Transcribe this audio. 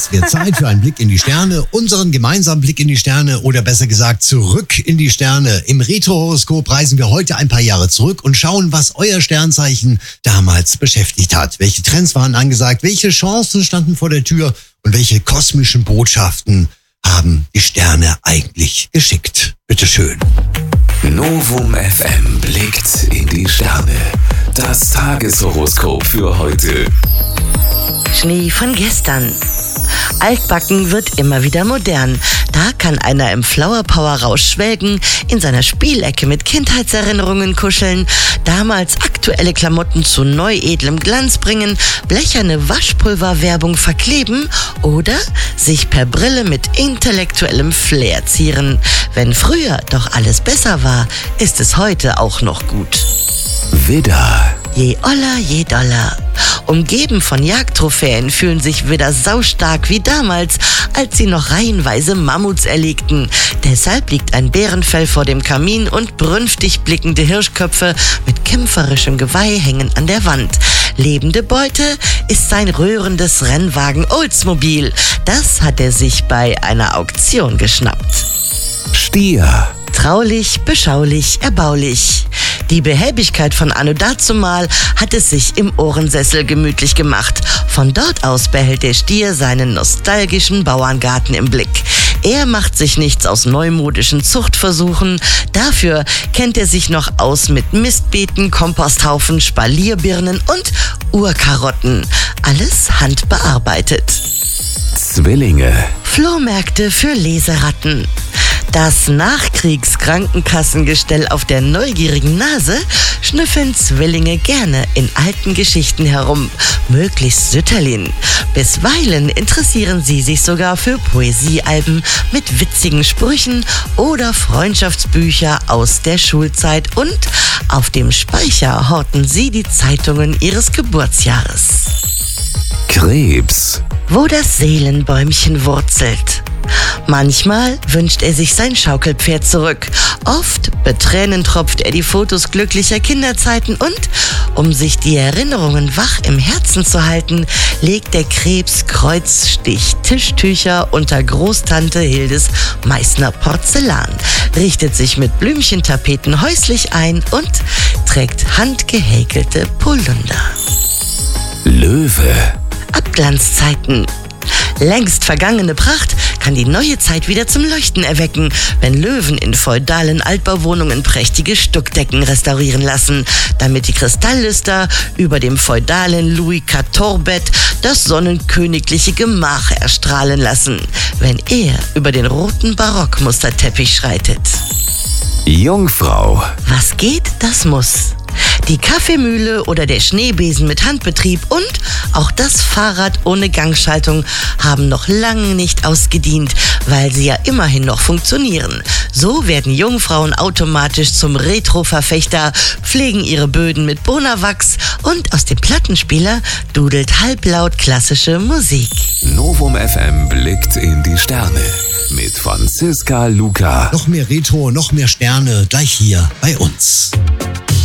Es wird Zeit für einen Blick in die Sterne, unseren gemeinsamen Blick in die Sterne oder besser gesagt zurück in die Sterne. Im Retro-Horoskop reisen wir heute ein paar Jahre zurück und schauen, was euer Sternzeichen damals beschäftigt hat. Welche Trends waren angesagt, welche Chancen standen vor der Tür und welche kosmischen Botschaften haben die Sterne eigentlich geschickt. Bitteschön. Novum FM blickt in die Sterne. Das Tageshoroskop für heute. Schnee von gestern. Altbacken wird immer wieder modern. Da kann einer im Flower Power Rausch schwelgen, in seiner Spielecke mit Kindheitserinnerungen kuscheln, damals aktuelle Klamotten zu neu edlem Glanz bringen, blecherne Waschpulverwerbung verkleben oder sich per Brille mit intellektuellem Flair zieren. Wenn früher doch alles besser war, ist es heute auch noch gut. Widder. Je oller, je doller. Umgeben von Jagdtrophäen fühlen sich Widder saustark wie damals, als sie noch reihenweise Mammuts erlegten. Deshalb liegt ein Bärenfell vor dem Kamin und brünftig blickende Hirschköpfe mit kämpferischem Geweih hängen an der Wand. Lebende Beute ist sein rührendes Rennwagen Oldsmobil. Das hat er sich bei einer Auktion geschnappt. Stier. Traulich, beschaulich, erbaulich. Die Behäbigkeit von Anno dazumal hat es sich im Ohrensessel gemütlich gemacht. Von dort aus behält der Stier seinen nostalgischen Bauerngarten im Blick. Er macht sich nichts aus neumodischen Zuchtversuchen. Dafür kennt er sich noch aus mit Mistbeeten, Komposthaufen, Spalierbirnen und Urkarotten. Alles handbearbeitet. Zwillinge. Flohmärkte für Leseratten. Das Nachkriegskrankenkassengestell auf der neugierigen Nase schnüffeln Zwillinge gerne in alten Geschichten herum, möglichst Sütterlin. Bisweilen interessieren sie sich sogar für Poesiealben mit witzigen Sprüchen oder Freundschaftsbücher aus der Schulzeit und auf dem Speicher horten sie die Zeitungen ihres Geburtsjahres. Krebs. Wo das Seelenbäumchen wurzelt. Manchmal wünscht er sich sein Schaukelpferd zurück. Oft betränentropft er die Fotos glücklicher Kinderzeiten und, um sich die Erinnerungen wach im Herzen zu halten, legt der Krebs Kreuzstich-Tischtücher unter Großtante Hildes Meißner Porzellan, richtet sich mit Blümchentapeten häuslich ein und trägt handgehäkelte Polunder. Löwe. Abglanzzeiten. Längst vergangene Pracht kann die neue Zeit wieder zum Leuchten erwecken, wenn Löwen in feudalen Altbauwohnungen prächtige Stuckdecken restaurieren lassen, damit die Kristalllüster über dem feudalen Louis XIV-Bett das sonnenkönigliche Gemach erstrahlen lassen, wenn er über den roten Barockmusterteppich schreitet. Jungfrau. Was geht, das muss. Die Kaffeemühle oder der Schneebesen mit Handbetrieb und auch das Fahrrad ohne Gangschaltung haben noch lange nicht ausgedient, weil sie ja immerhin noch funktionieren. So werden Jungfrauen automatisch zum Retro-Verfechter, pflegen ihre Böden mit Bonawachs und aus dem Plattenspieler dudelt halblaut klassische Musik. Novum FM blickt in die Sterne mit Franziska Luca. Noch mehr Retro, noch mehr Sterne, gleich hier bei uns.